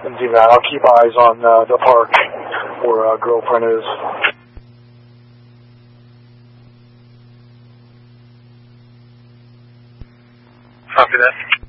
and do that. I'll keep eyes on the park where girlfriend is. Copy that.